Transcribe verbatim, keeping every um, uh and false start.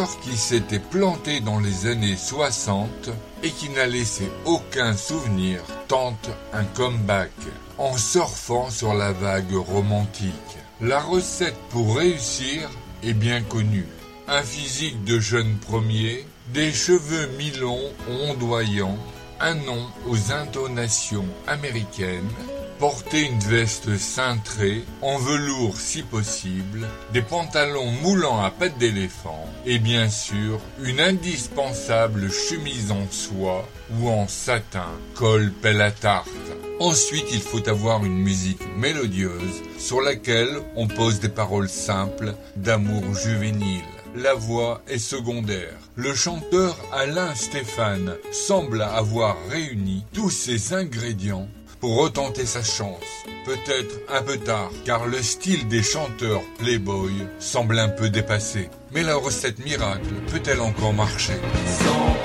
qui s'était planté dans les années soixante et qui n'a laissé aucun souvenir tente un comeback en surfant sur la vague romantique. La recette pour réussir est bien connue. Un physique de jeune premier, des cheveux mi-longs ondoyants, un nom aux intonations américaines, porter une veste cintrée, en velours si possible, des pantalons moulants à pattes d'éléphant et bien sûr une indispensable chemise en soie ou en satin, col pelle à tarte. Ensuite, il faut avoir une musique mélodieuse sur laquelle on pose des paroles simples d'amour juvénile. La voix est secondaire. Le chanteur Alain Stéphane semble avoir réuni tous ces ingrédients pour retenter sa chance. Peut-être un peu tard, car le style des chanteurs Playboy semble un peu dépassé. Mais la recette miracle peut-elle encore marcher ?